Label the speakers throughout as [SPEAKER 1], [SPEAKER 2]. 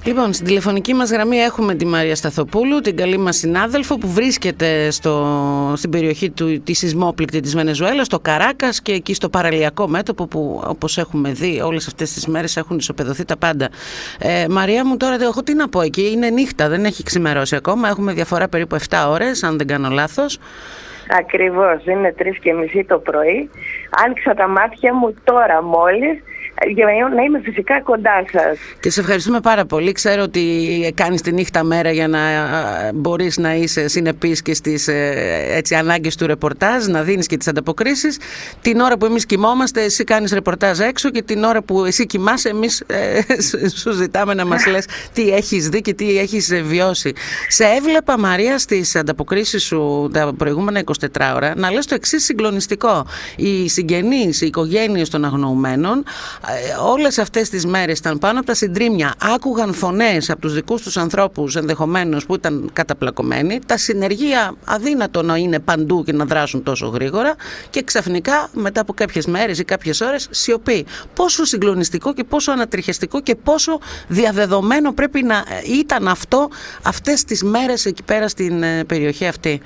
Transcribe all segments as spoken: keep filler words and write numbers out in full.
[SPEAKER 1] Λοιπόν, στην τηλεφωνική μας γραμμή έχουμε τη Μαρία Σταθοπούλου, την καλή μας συνάδελφο που βρίσκεται στο, στην περιοχή του, τη σεισμόπληκτη της Βενεζουέλας, στο Καράκας και εκεί στο παραλιακό μέτωπο που, όπως έχουμε δει, όλες αυτές τις μέρες έχουν ισοπεδωθεί τα πάντα. Ε, Μαρία μου, τώρα εγώ τι να πω, εκεί είναι νύχτα, δεν έχει ξημερώσει ακόμα, έχουμε διαφορά περίπου επτά ώρες, αν δεν κάνω λάθος.
[SPEAKER 2] Ακριβώς, είναι τρεις και μισή το πρωί. Άνοιξα τα μάτια μου τώρα μόλις, για να είμαι φυσικά κοντά σας.
[SPEAKER 1] Και σε ευχαριστούμε πάρα πολύ. Ξέρω ότι κάνεις τη νύχτα μέρα για να μπορείς να είσαι συνεπής και στις έτσι, ανάγκες του ρεπορτάζ, να δίνεις και τις ανταποκρίσεις. Την ώρα που εμείς κοιμόμαστε, εσύ κάνεις ρεπορτάζ έξω, και την ώρα που εσύ κοιμάσαι, εμείς ε, σου ζητάμε να μας λες τι έχεις δει και τι έχεις βιώσει. Σε έβλεπα, Μαρία, στις ανταποκρίσεις σου τα προηγούμενα εικοσιτέσσερις ώρα να λες το εξής συγκλονιστικό. Οι συγγενείς, οι οικογένειες των αγνοουμένων, όλες αυτές τις μέρες ήταν πάνω από τα συντρίμμια, άκουγαν φωνές από τους δικούς τους ανθρώπους ενδεχομένως που ήταν καταπλακωμένοι, τα συνεργεία αδύνατο να είναι παντού και να δράσουν τόσο γρήγορα, και ξαφνικά μετά από κάποιες μέρες ή κάποιες ώρες σιωπή. Πόσο συγκλονιστικό και πόσο ανατριχιαστικό και πόσο διαδεδομένο πρέπει να ήταν αυτό αυτές τις μέρες εκεί πέρα στην περιοχή αυτή.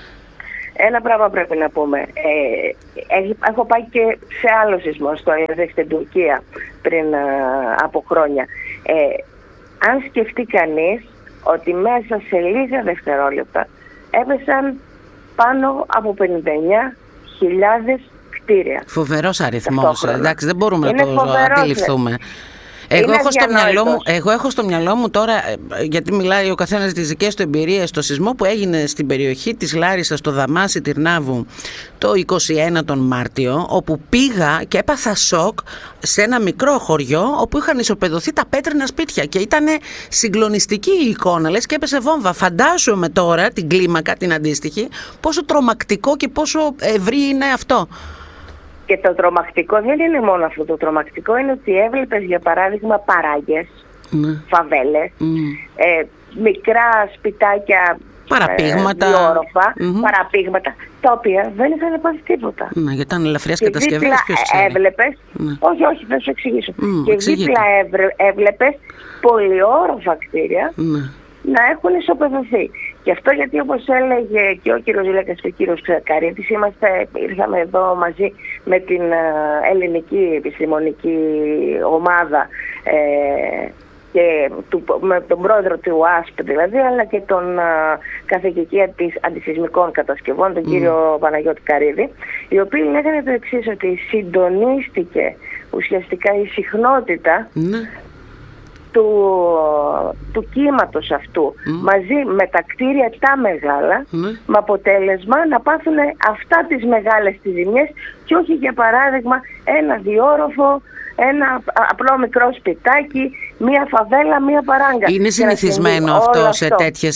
[SPEAKER 2] Ένα πράγμα πρέπει να πούμε. Ε, έχω πάει και σε άλλο σεισμό, στο Ελέζεκ στην Τουρκία, πριν α, από χρόνια. Ε, αν σκεφτεί κανείς ότι μέσα σε λίγα δευτερόλεπτα έπεσαν πάνω από πενήντα εννιά χιλιάδες κτίρια.
[SPEAKER 1] Φοβερός αριθμός. Εντάξει, δεν μπορούμε
[SPEAKER 2] Είναι
[SPEAKER 1] να το αντιληφθούμε. Εγώ έχω, στο μυαλό μου, εγώ έχω στο μυαλό μου τώρα, γιατί μιλάει ο καθένας τις δικές του εμπειρίες, το σεισμό που έγινε στην περιοχή της Λάρισσας, στο Δαμάσι Τυρνάβου, το είκοσι ένα τον Μάρτιο, όπου πήγα και έπαθα σοκ σε ένα μικρό χωριό όπου είχαν ισοπεδωθεί τα πέτρινα σπίτια και ήταν συγκλονιστική η εικόνα, λες και έπεσε βόμβα. Φαντάζομαι τώρα την κλίμακα, την αντίστοιχη, πόσο τρομακτικό και πόσο ευρύ είναι αυτό.
[SPEAKER 2] Και το τρομακτικό δεν είναι μόνο αυτό. Το τρομακτικό είναι ότι έβλεπες, για παράδειγμα, παράγες, mm. φαβέλες, mm. Ε, μικρά σπιτάκια,
[SPEAKER 1] παραπήγματα,
[SPEAKER 2] ε, διόροφα,
[SPEAKER 1] mm-hmm.
[SPEAKER 2] παραπήγματα, τα οποία δεν είχαν πάθει τίποτα.
[SPEAKER 1] Ναι, γιατί ήταν ελαφριές κατασκευές.
[SPEAKER 2] Έβλεπες,
[SPEAKER 1] mm.
[SPEAKER 2] όχι, όχι, θα σου εξηγήσω.
[SPEAKER 1] Mm,
[SPEAKER 2] και
[SPEAKER 1] εξηγείτε.
[SPEAKER 2] δίπλα έβλεπες πολυόροφα κτίρια mm. να έχουν ισοπεδωθεί. Και αυτό γιατί, όπως έλεγε και ο κύριος Ζηλέκας και ο κύριος Καρίτης, είμαστε, ήρθαμε εδώ μαζί με την ελληνική επιστημονική ομάδα ε, και του, με τον πρόεδρο του ΟΑΣΠ δηλαδή, αλλά και τον α, καθηγητή της αντισυσμικών κατασκευών, τον mm. κύριο Παναγιώτη Καρίδη, οι οποίοι λέγανε το εξής, ότι συντονίστηκε ουσιαστικά η συχνότητα mm. του, του κύματος αυτού mm. μαζί με τα κτίρια τα μεγάλα mm. με αποτέλεσμα να πάθουν αυτά τις μεγάλες τις ζημιές και όχι, για παράδειγμα, ένα διόροφο, ένα απλό μικρό σπιτάκι, μία φαβέλα, μία παράγκα.
[SPEAKER 1] Είναι συνηθισμένο αυτό, αυτό σε τέτοιες,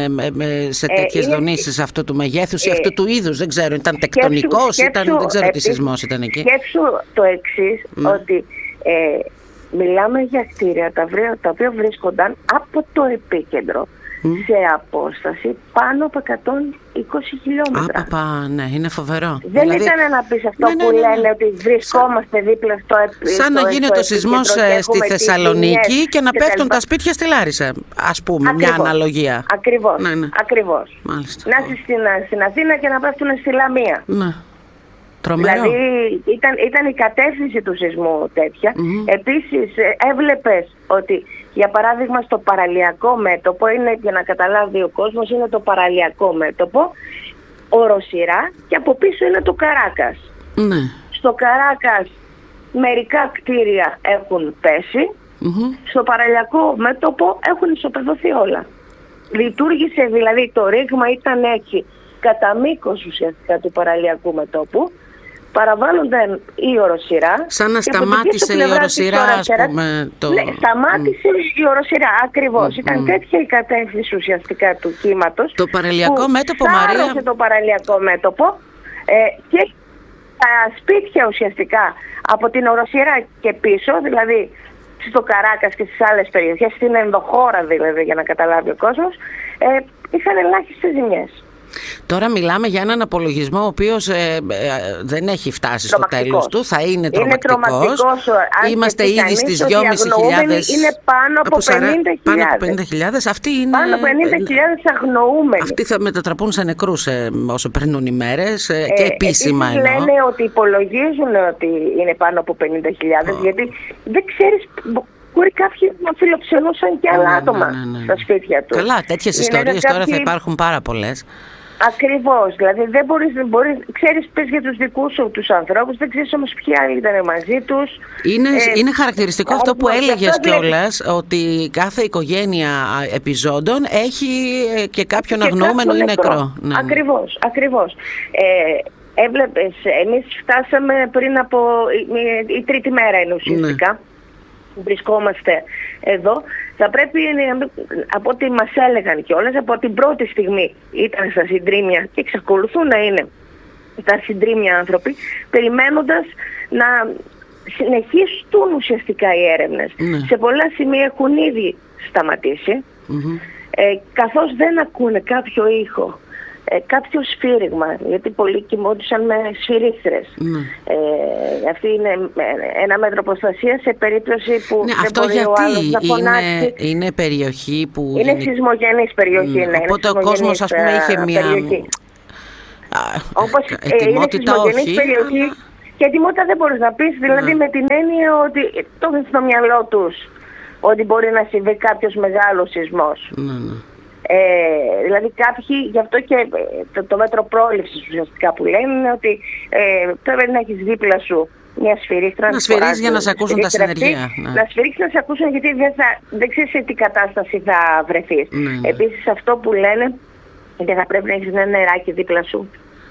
[SPEAKER 1] σε τέτοιες
[SPEAKER 2] ε,
[SPEAKER 1] δονήσεις ε, αυτού του μεγέθους ή ε, αυτού του είδους, δεν ξέρω, ήταν τεκτονικός, σκέψου, ήταν, δεν ξέρω τι σεισμός ήταν εκεί.
[SPEAKER 2] Σκέψου το εξής, mm. ότι ε, μιλάμε για κτίρια τα, τα οποία βρίσκονταν από το επίκεντρο mm. σε απόσταση πάνω από εκατόν είκοσι χιλιόμετρα.
[SPEAKER 1] Απαπα, ναι, είναι φοβερό.
[SPEAKER 2] Δεν
[SPEAKER 1] δηλαδή,
[SPEAKER 2] ήταν να πεις αυτό ναι, ναι,
[SPEAKER 1] που
[SPEAKER 2] ναι, ναι.
[SPEAKER 1] λένε
[SPEAKER 2] ότι βρισκόμαστε σαν, δίπλα στο επίκεντρο.
[SPEAKER 1] Σαν να γίνει το σεισμός στη Θεσσαλονίκη και να και πέφτουν τα, τα σπίτια στη Λάρισα, ας πούμε, ακριβώς, μια αναλογία.
[SPEAKER 2] Ακριβώς,
[SPEAKER 1] ναι, ναι.
[SPEAKER 2] ακριβώς.
[SPEAKER 1] Μάλιστα.
[SPEAKER 2] Να είσαι στην, στην Αθήνα και να πέφτουν στη Λαμία.
[SPEAKER 1] Ναι. Τρομερό.
[SPEAKER 2] Δηλαδή ήταν, ήταν η κατεύθυνση του σεισμού τέτοια. Mm-hmm. Επίσης έβλεπες ότι, για παράδειγμα, στο παραλιακό μέτωπο, είναι, για να καταλάβει ο κόσμος, είναι το παραλιακό μέτωπο, οροσειρά, και από πίσω είναι το Καράκας.
[SPEAKER 1] Mm-hmm. Στο
[SPEAKER 2] Καράκας μερικά κτίρια έχουν πέσει, mm-hmm. στο παραλιακό μέτωπο έχουν ισοπεδωθεί όλα. Λειτουργήσε δηλαδή, το ρήγμα ήταν έτσι κατά μήκος ουσιαστικά του παραλιακού μετώπου. Παραβάλλονταν η οροσειρά.
[SPEAKER 1] Σαν να σταμάτησε η οροσειρά, ας πούμε. Το...
[SPEAKER 2] Ναι, σταμάτησε mm. η οροσειρά, ακριβώς. Mm. Ήταν mm. τέτοια η κατεύθυνση ουσιαστικά του κύματος.
[SPEAKER 1] Το παραλιακό μέτωπο, Μαρία.
[SPEAKER 2] το παραλιακό μέτωπο ε, και τα σπίτια ουσιαστικά από την οροσειρά και πίσω, δηλαδή στο Καράκας και στις άλλες περιοχές, στην ενδοχώρα δηλαδή, για να καταλάβει ο κόσμος, ε, είχαν ελάχιστες ζημιές.
[SPEAKER 1] Τώρα μιλάμε για έναν απολογισμό ο οποίος ε, ε, δεν έχει φτάσει στο τέλος του, θα είναι τρομακτικός. Είμαστε ήδη στις δυόμισι χιλιάδες.
[SPEAKER 2] Είναι πάνω από πενήντα χιλιάδες.
[SPEAKER 1] Αυτοί είναι,
[SPEAKER 2] πάνω από πενήντα χιλιάδες αγνοούμενοι.
[SPEAKER 1] Αυτοί θα μετατραπούν σε νεκρούς ε, όσο περνούν οι μέρες ε, και επίσημα
[SPEAKER 2] εννοώ. Λένε ότι υπολογίζουν ότι είναι πάνω από πενήντα χιλιάδες, oh. γιατί δεν ξέρεις... Μπορεί κάποιοι να φιλοξενούσαν και άλλα ναι, άτομα ναι, ναι, ναι. στα σπίτια τους.
[SPEAKER 1] Καλά, τέτοιες ιστορίες κάποιοι... τώρα θα υπάρχουν πάρα πολλές.
[SPEAKER 2] Ακριβώς, δηλαδή δεν μπορείς, δεν μπορείς, ξέρεις πες για τους δικούς σου τους ανθρώπους, δεν ξέρεις όμως ποιοι άλλοι ήταν μαζί τους.
[SPEAKER 1] Είναι, ε, είναι χαρακτηριστικό ε, αυτό που έλεγες κιόλας, ότι κάθε οικογένεια επιζώντων έχει και κάποιον και αγνοούμενο ή νεκρό. νεκρό. Ναι, ακριβώς,
[SPEAKER 2] ακριβώς. Ε, έβλεπες, εμείς φτάσαμε πριν από, η, η τρίτη μέρα είναι ουσιαστικά. Ναι. Βρισκόμαστε εδώ, θα πρέπει από ό,τι μας έλεγαν κιόλας, από την πρώτη στιγμή ήταν στα συντρίμμια και εξακολουθούν να είναι στα συντρίμμια άνθρωποι, περιμένοντας να συνεχίσουν ουσιαστικά οι έρευνες. Mm. Σε πολλά σημεία έχουν ήδη σταματήσει, mm-hmm. ε, καθώς δεν ακούνε κάποιο ήχο, Ε, κάποιο σφύριγμα, γιατί πολλοί κοιμόντουσαν με σφυρίχτρες. Mm. Ε, αυτή είναι ένα μέτρο προστασίας σε περίπτωση που
[SPEAKER 1] ναι,
[SPEAKER 2] δεν
[SPEAKER 1] αυτό
[SPEAKER 2] μπορεί
[SPEAKER 1] γιατί
[SPEAKER 2] ο άλλος να φωνάξει.
[SPEAKER 1] Είναι, είναι περιοχή που...
[SPEAKER 2] Είναι γενι... σεισμογενής περιοχή. Mm. Ναι,
[SPEAKER 1] οπότε ο κόσμος ας πούμε είχε μια...
[SPEAKER 2] Όπως ε, είναι σεισμογενής όχι, περιοχή αλλά... και ετοιμότητα δεν μπορείς να πεις, δηλαδή mm. με την έννοια ότι το έχεις στο μυαλό τους ότι μπορεί να συμβεί κάποιος μεγάλος σεισμός. Mm. Ε, δηλαδή κάποιοι, γι' αυτό και το, το μέτρο πρόληψης ουσιαστικά που λένε είναι ότι ε, πρέπει να έχεις δίπλα σου μια σφυρίχτρα.
[SPEAKER 1] Να σφυρίζεις για να σε ακούσουν τα συνεργεία. Ναι.
[SPEAKER 2] Να σφυρίξεις να σε ακούσουν γιατί δεν, θα, δεν ξέρεις σε τι κατάσταση θα βρεθείς. Ναι, ναι. Επίσης αυτό που λένε ότι θα πρέπει να έχεις ένα νεράκι δίπλα σου.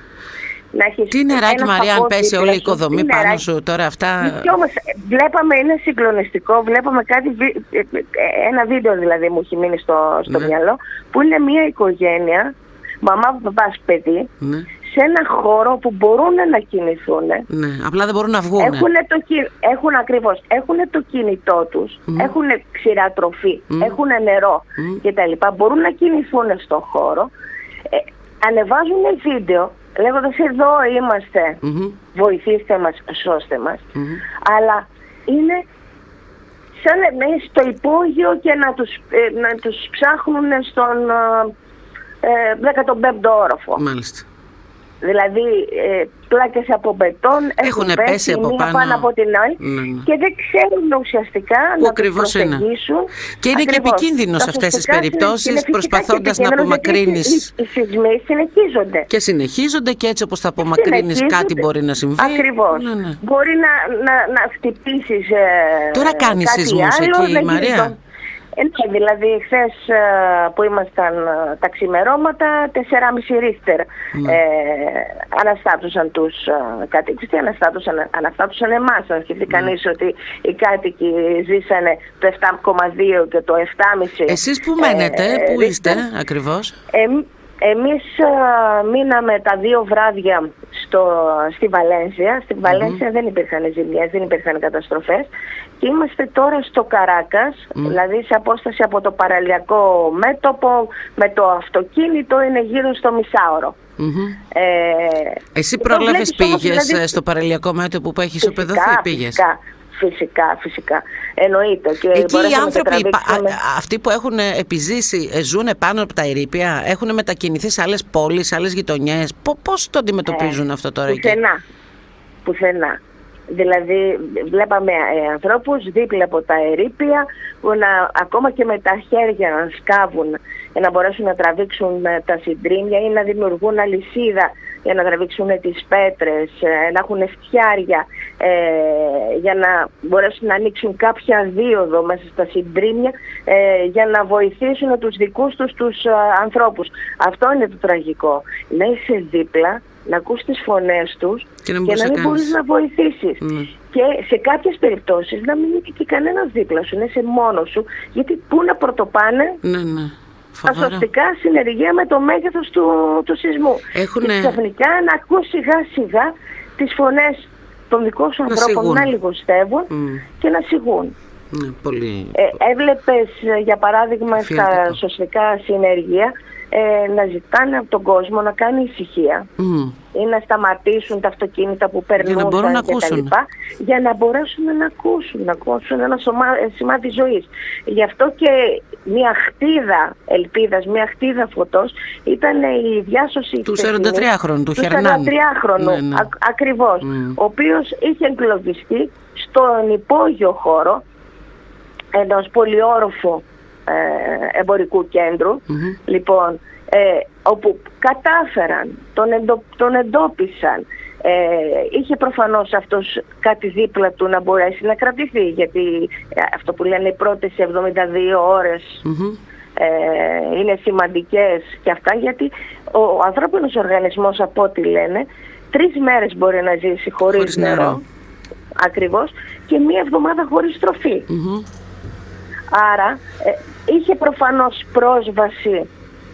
[SPEAKER 1] Τι νεράκι Μαρία, αν πέσει όλη η οικοδομή πάνω νεράκι. Σου τώρα αυτά...
[SPEAKER 2] Και όμως βλέπαμε, είναι συγκλονιστικό, βλέπαμε κάτι, ένα βίντεο δηλαδή μου έχει μείνει στο, στο ναι. μυαλό, που είναι μια οικογένεια, μαμά, παπάς, παιδί, ναι. σε ένα χώρο που μπορούν να κινηθούν.
[SPEAKER 1] Ναι, απλά δεν μπορούν να βγουν.
[SPEAKER 2] Έχουν, το, έχουν ακριβώς, έχουν το κινητό τους, mm. έχουν ξηρά τροφή, mm. έχουν νερό mm. κτλ. Μπορούν να κινηθούν στον χώρο, ε, ανεβάζουν βίντεο, λέγοντας εδώ είμαστε, mm-hmm. βοηθήστε μας, σώστε μας, mm-hmm. αλλά είναι σαν να είναι στο υπόγειο και να τους, ε, να τους ψάχνουν στον ε, δέκατο πέμπτο όροφο.
[SPEAKER 1] Μάλιστα.
[SPEAKER 2] Δηλαδή ε, πλάκες από μπετόν έχουν πέσει,
[SPEAKER 1] πέσει από
[SPEAKER 2] μία
[SPEAKER 1] πάνω.
[SPEAKER 2] πάνω από την άλλη mm. και δεν ξέρουν ουσιαστικά
[SPEAKER 1] που
[SPEAKER 2] να τους προσεγγίσουν.
[SPEAKER 1] Και είναι ακριβώς. Και επικίνδυνο σε αυτές τις περιπτώσεις προσπαθώντας να απομακρύνεις.
[SPEAKER 2] Οι σεισμοί συνεχίζονται.
[SPEAKER 1] Και συνεχίζονται και έτσι όπως θα απομακρύνεις κάτι μπορεί να συμβεί.
[SPEAKER 2] Ακριβώς. Ναι, ναι. Μπορεί να, να, να χτυπήσεις ε,
[SPEAKER 1] τώρα κάνει σεισμούς εκεί, Μαρία.
[SPEAKER 2] Ε, ναι, δηλαδή χθες που ήμασταν τα ξημερώματα, τεσσεράμισι ρίχτερ ναι. ε, αναστάτουσαν τους κατοίκους και αναστάτουσαν, αναστάτουσαν εμάς. Αν σκεφτεί ναι. κανείς ότι οι κάτοικοι ζήσανε το επτά κόμμα δύο και το επτά κόμμα πέντε.
[SPEAKER 1] Εσείς που μένετε, ε, που ε, είστε ε, ακριβώς?
[SPEAKER 2] Ε, εμείς α, μείναμε τα δύο βράδια στο, στη Βαλένσια. Στη Βαλένσια mm-hmm. δεν υπήρχαν ζημιές, δεν υπήρχαν καταστροφές. Και είμαστε τώρα στο Καράκας, mm. δηλαδή σε απόσταση από το παραλιακό μέτωπο, με το αυτοκίνητο είναι γύρω στο μισάωρο. Mm-hmm. Ε,
[SPEAKER 1] Εσύ πρόλαβες πήγες δηλαδή, στο παραλιακό μέτωπο που έχει ισοπεδωθεί, πήγες?
[SPEAKER 2] Φυσικά, φυσικά, φυσικά. Εννοείται. Και
[SPEAKER 1] εκεί οι άνθρωποι, αυτοί που έχουν επιζήσει, ζουν πάνω από τα ερείπια, έχουν μετακινηθεί σε άλλες πόλεις, σε άλλες γειτονιές. Πώς το αντιμετωπίζουν ε, αυτό τώρα εκεί?
[SPEAKER 2] Πουθενά. Πουθενά. Δηλαδή βλέπαμε ε, ανθρώπους δίπλα από τα ερείπια που να, ακόμα και με τα χέρια να σκάβουν για να μπορέσουν να τραβήξουν ε, τα συντρίμμια ή να δημιουργούν αλυσίδα για να τραβήξουν ε, τις πέτρες, ε, να έχουν φτιάρια ε, για να μπορέσουν να ανοίξουν κάποια δίωδο μέσα στα συντρίμμια ε, για να βοηθήσουν τους δικούς τους τους ε, ανθρώπους. Αυτό είναι το τραγικό. Να είσαι δίπλα, να ακούς τις φωνές τους και να μην, και να μην μπορείς να βοηθήσεις. Mm. Και σε κάποιες περιπτώσεις να μην είναι και κανένας δίπλα σου, να είσαι μόνος σου, γιατί πού να πρωτοπάνε
[SPEAKER 1] ναι, ναι.
[SPEAKER 2] ασωστικά συνεργεία με το μέγεθος του, του σεισμού.
[SPEAKER 1] Έχουνε...
[SPEAKER 2] Και ξαφνικά να ακούς σιγά σιγά τις φωνές των δικών σου ανθρώπων να λιγοστεύουν mm. και να σιγούν.
[SPEAKER 1] Ναι, πολύ...
[SPEAKER 2] ε, έβλεπες για παράδειγμα στα σωστικά συνεργεία ε, να ζητάνε από τον κόσμο να κάνει ησυχία mm. ή να σταματήσουν τα αυτοκίνητα που περνούσαν και τα λοιπά, για να μπορέσουν να ακούσουν, να ακούσουν ένα σωμα, σημάδι ζωής. Γι' αυτό και μια χτίδα ελπίδας, μια χτίδα φωτός ήταν η διάσωση
[SPEAKER 1] του σαραντατριάχρονου, του Χερνάν.
[SPEAKER 2] Του σαραντατριάχρονου, ναι, ναι. ακριβώς, mm. ο οποίος είχε εγκλωβιστεί στον υπόγειο χώρο ενός πολυόροφου ε, εμπορικού κέντρου, mm-hmm. λοιπόν, ε, όπου κατάφεραν, τον, εντο, τον εντόπισαν, ε, είχε προφανώς αυτός κάτι δίπλα του να μπορέσει να κρατηθεί, γιατί ε, αυτό που λένε οι πρώτες εβδομήντα δύο ώρες mm-hmm. ε, είναι σημαντικές και αυτά, γιατί ο, ο ανθρώπινος οργανισμός, από ό,τι λένε, τρεις μέρες μπορεί να ζήσει χωρίς, χωρίς νερό, νερό. Ακριβώς, και μία εβδομάδα χωρίς τροφή. Mm-hmm. Άρα ε, είχε προφανώς πρόσβαση,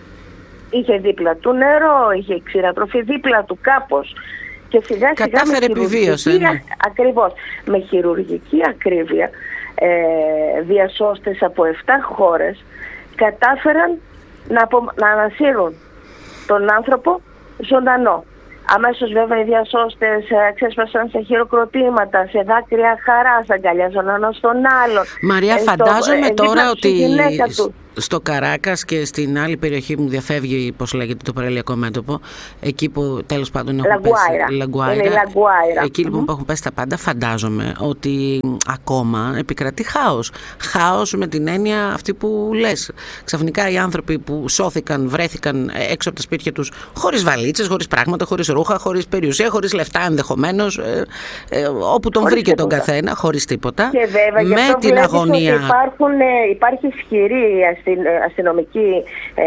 [SPEAKER 2] είχε δίπλα του νερό, είχε ξηρατροφή δίπλα του κάπως, και σιγά σιγά κατάφερε επιβίωση, ναι. Ακριβώς, με χειρουργική ακρίβεια ε, διασώστες από επτά χώρες κατάφεραν να, απο, να ανασύρουν τον άνθρωπο ζωντανό. Αμέσως βέβαια οι διασώστες ξέσπασαν σε χειροκροτήματα, σε δάκρυα χαράς, αγκαλιάζαν ένα στον άλλον.
[SPEAKER 1] Μαρία, ε, φαντάζομαι στο, τώρα ε, ότι στο Καράκας και στην άλλη περιοχή μου διαφεύγει, πώς λέγεται, το παραλιακό μέτωπο, εκεί που τέλος πάντων έχουν
[SPEAKER 2] Λαγκουάιρα.
[SPEAKER 1] πέσει Λαγκουάιρα,
[SPEAKER 2] είναι Λαγκουάιρα.
[SPEAKER 1] Εκεί λοιπόν mm-hmm. που έχουν πέσει τα πάντα, φαντάζομαι ότι ακόμα επικρατεί χάος. Χάος με την έννοια αυτή που λες. Ξαφνικά οι άνθρωποι που σώθηκαν, βρέθηκαν έξω από τα σπίτια τους χωρίς βαλίτσες, χωρίς πράγματα, χωρίς ρούχα, χωρίς περιουσία, χωρίς λεφτά ενδεχομένως, ε, ε, όπου τον χωρίς βρήκε τίποτα. Τον καθένα, χωρίς τίποτα.
[SPEAKER 2] Και βέβαια,
[SPEAKER 1] με την αγωνία.
[SPEAKER 2] Υπάρχουν, ε, υπάρχει ισχυρή αστυ, αστυνομική ε,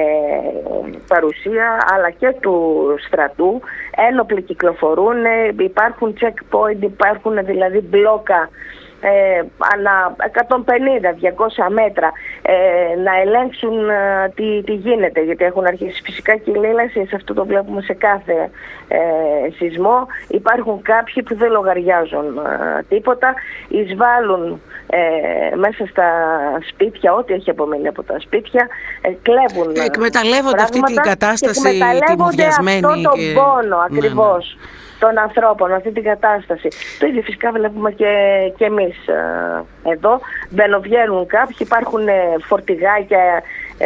[SPEAKER 2] παρουσία, αλλά και του στρατού. Ένοπλοι κυκλοφορούν, ε, υπάρχουν checkpoint, υπάρχουν δηλαδή μπλόκα Ε, ανά εκατόν πενήντα με διακόσια μέτρα ε, να ελέγξουν ε, τι, τι γίνεται, γιατί έχουν αρχίσει φυσικά κυλήλασες, αυτό το βλέπουμε σε κάθε ε, σεισμό. Υπάρχουν κάποιοι που δεν λογαριάζουν ε, τίποτα, εισβάλλουν ε, μέσα στα σπίτια, ό,τι έχει απομείνει από τα σπίτια, ε, κλέβουν
[SPEAKER 1] και εκμεταλλεύονται αυτή την κατάσταση τη μουδιασμένη
[SPEAKER 2] αυτό τον
[SPEAKER 1] και...
[SPEAKER 2] πόνο ακριβώς, ναι, ναι. των ανθρώπων, αυτή την κατάσταση. Το ίδιο φυσικά βλέπουμε και, και εμείς ε, εδώ. Μπαινοβγαίνουν κάποιοι, υπάρχουν ε, φορτηγάκια, ε,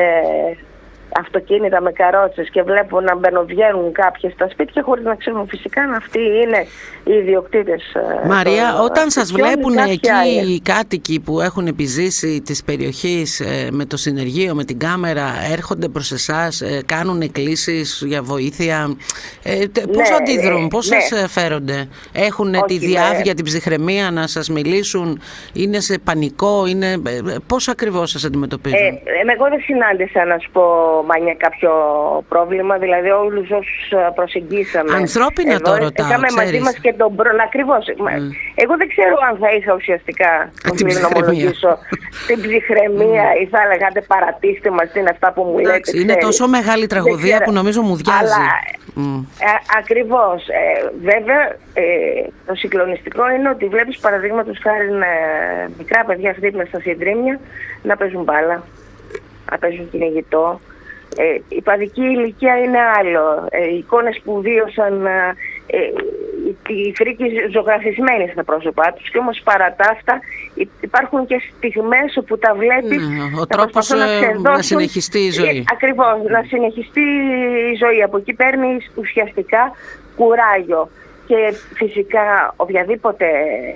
[SPEAKER 2] αυτοκίνητα με καρότσες και βλέπουν να μπαινοβγαίνουν κάποιοι στα σπίτια χωρίς να ξέρουν φυσικά αν αυτοί είναι οι ιδιοκτήτες.
[SPEAKER 1] Μαρία,
[SPEAKER 2] των,
[SPEAKER 1] όταν σας βλέπουν εκεί
[SPEAKER 2] άλλοι.
[SPEAKER 1] οι κάτοικοι που έχουν επιζήσει της περιοχής ε, με το συνεργείο, με την κάμερα, έρχονται προς εσάς, ε, κάνουν εκκλήσεις για βοήθεια, ε, πώς ναι, αντιδρούν, ναι, πώς ναι. σας φέρονται? Έχουν Όχι, τη διάβια, ναι. την ψυχραιμία να σας μιλήσουν, είναι σε πανικό, είναι, ε, πώς ακριβώς σας αντιμετωπίζουν?
[SPEAKER 2] Ε, ε, εγώ δεν συνάντησα, να σου πω, Μάνια, κάποιο πρόβλημα, δηλαδή όλους όσους προσεγγίσαμε.
[SPEAKER 1] Ανθρώπινα
[SPEAKER 2] εδώ,
[SPEAKER 1] το ρωτάω,
[SPEAKER 2] είχαμε
[SPEAKER 1] ξέρεις.
[SPEAKER 2] μαζί μας και τον προ... Ακριβώς. Mm. Εγώ δεν ξέρω αν θα είχα ουσιαστικά, να ομολογήσω, την ψυχραιμία mm. ή θα έλεγατε παρατήστε μας, τι είναι αυτά που μου λέτε.
[SPEAKER 1] Είναι ξέρεις. Τόσο μεγάλη τραγωδία που νομίζω μου διάζει.
[SPEAKER 2] Αλλά,
[SPEAKER 1] mm.
[SPEAKER 2] ε, ακριβώς. Ε, βέβαια, ε, το συγκλονιστικό είναι ότι βλέπεις παραδείγματος χάρη ε, μικρά παιδιά δίπλα στα συντρίμμια να παίζουν μπάλα, να παίζουν κυνηγητό. Ε, η παιδική ηλικία είναι άλλο. Ε, οι εικόνες που βίωσαν, ε, οι φρίκοι ζωγραφισμένοι στα πρόσωπά τους, και όμως παρά τα αυτά υπάρχουν και στιγμές όπου τα βλέπεις
[SPEAKER 1] ναι, ο τρόπος να, να, να συνεχιστεί η ζωή.
[SPEAKER 2] Ε, ακριβώς, να συνεχιστεί η ζωή. Από εκεί παίρνεις ουσιαστικά κουράγιο, και φυσικά οποιαδήποτε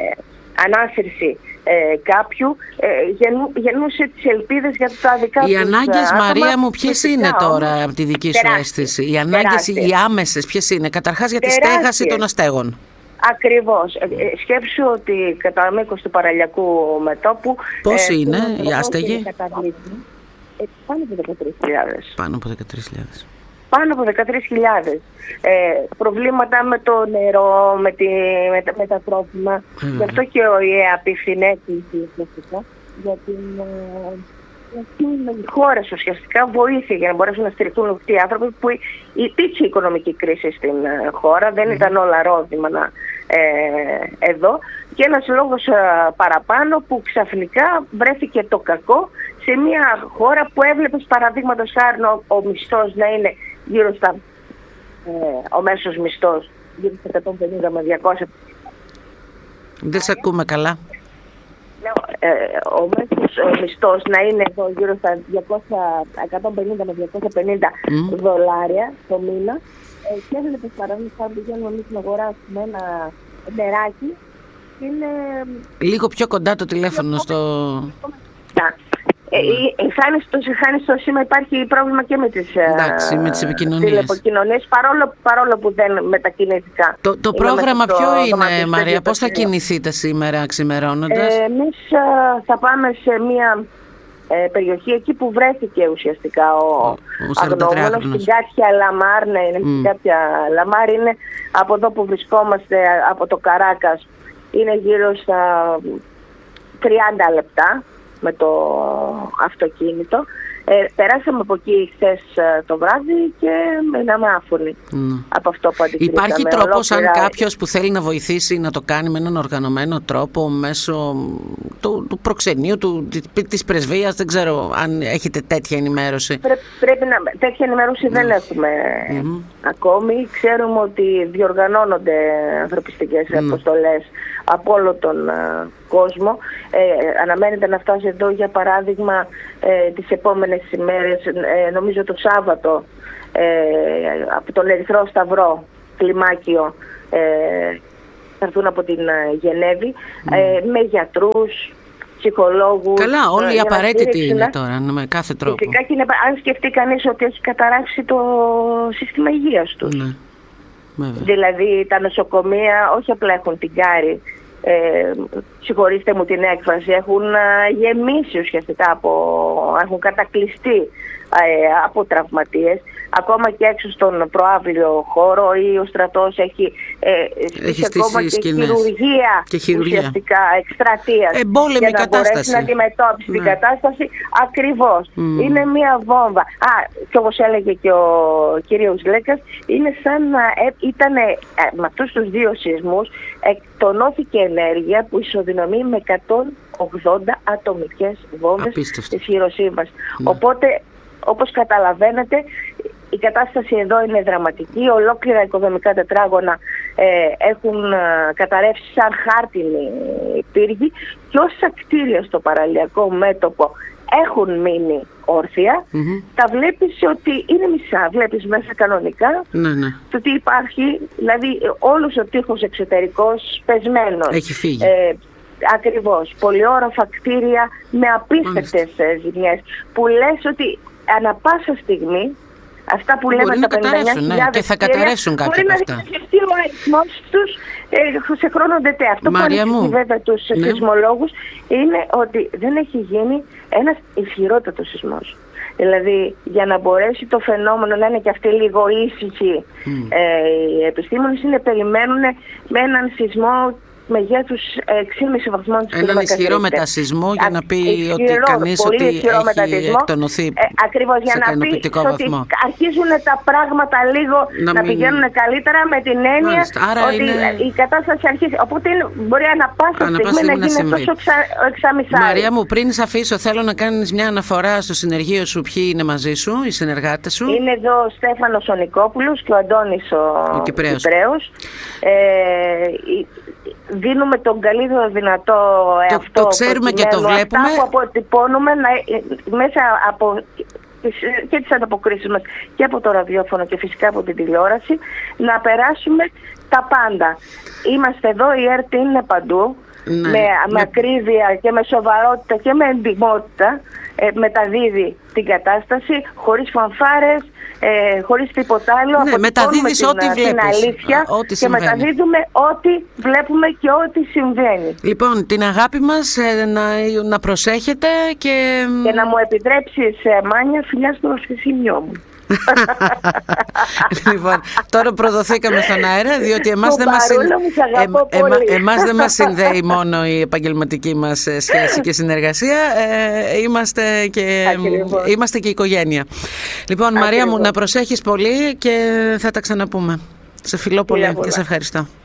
[SPEAKER 2] ανάσυρση ε, κάποιου ε, γεννού, γεννούσε τις ελπίδες για τα δικά τους.
[SPEAKER 1] Οι ανάγκες,
[SPEAKER 2] άτομα,
[SPEAKER 1] Μαρία μου, ποιες είναι τώρα από τη δική σου
[SPEAKER 2] τεράστιες,
[SPEAKER 1] αίσθηση? Οι ανάγκες, οι άμεσες, ποιες είναι? Καταρχάς για τη
[SPEAKER 2] τεράστιες.
[SPEAKER 1] στέγαση των αστέγων.
[SPEAKER 2] Ακριβώς. Ε, σκέψου ότι κατά μήκος του παραλιακού μετώπου...
[SPEAKER 1] Πώς
[SPEAKER 2] ε,
[SPEAKER 1] είναι οι άστεγοι?
[SPEAKER 2] Ε, πάνω από δεκατρείς χιλιάδες.
[SPEAKER 1] Πάνω από δεκατρείς χιλιάδες.
[SPEAKER 2] Πάνω από δεκατρείς χιλιάδες. Ε, προβλήματα με το νερό, με, τη, με, τα, με τα τρόφιμα. Mm. Γι' αυτό και ο ΙΕ απευθυνέται για την... οι χώρες ουσιαστικά βοήθεια για να μπορέσουν να στηριχθούν αυτοί οι άνθρωποι που υπήρξε οικονομική κρίση στην χώρα, δεν mm. ήταν όλα ρόδιμα ε, εδώ, και ένας λόγος παραπάνω που ξαφνικά βρέθηκε το κακό σε μια χώρα που έβλεπες παραδείγματος χάρη ο, ο μισθός να είναι γύρω στα, ε, ο μέσος μισθός γύρω στα εκατόν πενήντα με διακόσια.
[SPEAKER 1] Δεν σε ακούμε καλά.
[SPEAKER 2] Ε, ο μέσος ο μισθός να είναι εδώ γύρω στα διακόσια, εκατόν πενήντα με διακόσια πενήντα mm. δολάρια το μήνα. Ε, και έβλεπες παραδείγματος χάρη που πηγαίνουμε εμείς να αγοράσουμε ένα νεράκι. Είναι...
[SPEAKER 1] Λίγο πιο κοντά το τηλέφωνο στο...
[SPEAKER 2] Ε, χάνει στο σήμα, υπάρχει πρόβλημα και με τις,
[SPEAKER 1] εντάξει, με τις επικοινωνίες.
[SPEAKER 2] τηλεπικοινωνίες, παρόλο, παρόλο που δεν μετακινήθηκα.
[SPEAKER 1] Το, το πρόγραμμα ποιο είναι, Μαρία, πώς θα κινηθείτε σήμερα ξημερώνοντας?
[SPEAKER 2] Ε, εμείς α, θα πάμε σε μια ε, περιοχή εκεί που βρέθηκε ουσιαστικά ο, ο, ο αγνώμονος, στην Κάτια Λαμάρ, ναι, είναι mm. στην Κάτια Λαμάρ, είναι από εδώ που βρισκόμαστε, από το Καράκας, είναι γύρω στα τριάντα λεπτά με το αυτοκίνητο. Ε, περάσαμε από εκεί χθες το βράδυ και μείναμε άφωνοι mm. από αυτό που αντικρίσαμε.
[SPEAKER 1] Υπάρχει τρόπος, αν κάποιος που θέλει να βοηθήσει, να το κάνει με έναν οργανωμένο τρόπο μέσω του, του προξενείου, του, της πρεσβείας, δεν ξέρω αν έχετε τέτοια ενημέρωση?
[SPEAKER 2] Πρέ, πρέπει να, τέτοια ενημέρωση mm. δεν έχουμε mm-hmm. ακόμη. Ξέρουμε ότι διοργανώνονται ανθρωπιστικές mm. αποστολές από όλο τον uh, κόσμο. Ε, αναμένεται να φτάσει εδώ, για παράδειγμα, ε, τις επόμενες ημέρες, ε, νομίζω το Σάββατο, ε, από τον Ερυθρό Σταυρό, κλιμάκιο, ε, θα έρθουν από την Γενέβη, mm. ε, με γιατρούς, ψυχολόγους.
[SPEAKER 1] Καλά, όλοι οι απαραίτητοι είναι τώρα, με κάθε τρόπο.
[SPEAKER 2] Φυσικά, και είναι, αν σκεφτεί κανείς ότι έχει καταρράξει το σύστημα υγείας τους. Ναι. Δηλαδή τα νοσοκομεία όχι απλά έχουν την κάρη, ε, συγχωρήστε μου την έκφραση, έχουν α, γεμίσει ουσιαστικά, από, έχουν κατακλειστεί ε, από τραυματίες. Ακόμα και έξω στον προαύλιο χώρο ή ο στρατός έχει, ε,
[SPEAKER 1] έχει
[SPEAKER 2] ακόμα και χειρουργία,
[SPEAKER 1] και χειρουργία
[SPEAKER 2] ουσιαστικά εκστρατείας
[SPEAKER 1] για
[SPEAKER 2] να μπορέσει να αντιμετώπισει mm. την κατάσταση. Ακριβώς. Mm. Είναι μια βόμβα. Α, και όπως έλεγε και ο κύριος Λέκας, είναι σαν να ε, ήταν ε, με αυτούς τους δύο σεισμούς εκτονώθηκε ενέργεια που ισοδυναμεί με εκατόν ογδόντα ατομικές βόμβες της Χειροσύμας. Mm. Οπότε, όπως καταλαβαίνετε, η κατάσταση εδώ είναι δραματική. Ολόκληρα οικοδομικά τετράγωνα ε, έχουν ε, καταρρεύσει σαν χάρτινοι πύργοι και όσα κτίρια στο παραλιακό μέτωπο έχουν μείνει όρθια, mm-hmm. τα βλέπεις ότι είναι μισά. Βλέπεις μέσα κανονικά
[SPEAKER 1] ναι, ναι.
[SPEAKER 2] το τι υπάρχει, δηλαδή όλος ο τοίχος εξωτερικός πεσμένος.
[SPEAKER 1] Έχει φύγει.
[SPEAKER 2] Ε, Ακριβώς. Πολυόραφα κτίρια με απίστευτες ζημιές που λες ότι ανα πάσα στιγμή αυτά που λέμε τα πενήντα εννιά χιλιάδες
[SPEAKER 1] ναι, και θα καταρρεύσουν κάποια από αυτά.
[SPEAKER 2] Μπορεί να διαχειριστεί ο αριθμός τους ε, σε χρόνο ντετέ. Αυτό
[SPEAKER 1] Μαρία
[SPEAKER 2] που ανησυχεί βέβαια τους ναι. σεισμολόγους είναι ότι δεν έχει γίνει ένας ισχυρότατος σεισμός. Δηλαδή για να μπορέσει το φαινόμενο να είναι και αυτή λίγο ήσυχη, mm. ε, οι επιστήμονες είναι περιμένουν με έναν σεισμό μεγέθους έξι κόμμα πέντε βαθμών της
[SPEAKER 1] κλίμακας. Έναν ισχυρό μετασυσμό για να πει ισχυρό, ότι κανείς ότι έχει εκτονωθεί ε,
[SPEAKER 2] ακριβώς, για να πει ότι αρχίζουν τα πράγματα λίγο να, να μην... πηγαίνουν καλύτερα, με την έννοια ότι είναι... η κατάσταση αρχίζει. Οπότε μπορεί ανα πάσα στιγμή να γίνει τόσο εξαμισάρι.
[SPEAKER 1] Μαρία μου, πριν σε αφήσω, θέλω να κάνεις μια αναφορά στο συνεργείο σου. Ποιοι είναι μαζί σου, οι συνεργάτες σου?
[SPEAKER 2] Είναι εδώ ο Στέφανος ο Νικόπουλος και ο Αντώνης ο, ο Κυπραίος. Ε, δίνουμε τον καλύτερο δυνατό εαυτό.
[SPEAKER 1] Το, το ξέρουμε και το βλέπουμε.
[SPEAKER 2] Αυτά που αποτυπώνουμε να, μέσα από τις, και τις ανταποκρίσεις μας και από το ραδιόφωνο και φυσικά από την τηλεόραση, να περάσουμε τα πάντα. Είμαστε εδώ, η ΕΡΤ είναι παντού. Ναι, με, με ακρίβεια και με σοβαρότητα και με εντυμότητα ε, μεταδίδει την κατάσταση χωρίς φανφάρες, ε, χωρίς τίποτα άλλο.
[SPEAKER 1] Ναι, μεταδίδεις ό,τι
[SPEAKER 2] την,
[SPEAKER 1] βλέπεις,
[SPEAKER 2] την αλήθεια
[SPEAKER 1] ό,τι
[SPEAKER 2] και
[SPEAKER 1] συμβαίνει.
[SPEAKER 2] μεταδίδουμε ό,τι βλέπουμε και ό,τι συμβαίνει.
[SPEAKER 1] Λοιπόν, την αγάπη μας ε, να, να προσέχετε και...
[SPEAKER 2] και να μου επιτρέψεις, ε, Μάνια, φιλιά στο βασιλιό μου.
[SPEAKER 1] Λοιπόν, τώρα προδοθήκαμε στον αέρα, διότι εμάς δεν μας, συν... ε, ε, ε, εμάς δεν μας συνδέει μόνο η επαγγελματική μας σχέση και συνεργασία, ε, είμαστε, και, είμαστε και οικογένεια. Λοιπόν, Ακριβώς. Μαρία μου, να προσέχεις πολύ και θα τα ξαναπούμε. Σε φιλώ πολύ και σε ευχαριστώ.